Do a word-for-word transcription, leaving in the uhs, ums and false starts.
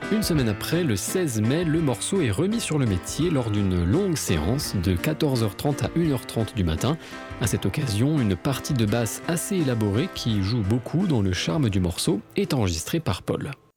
Une semaine après, le seize mai, le morceau est remis sur le métier lors d'une longue séance de quatorze heures trente à une heure trente du matin. À cette occasion, une partie de basse assez élaborée qui joue beaucoup dans le charme du morceau est enregistrée par Paul.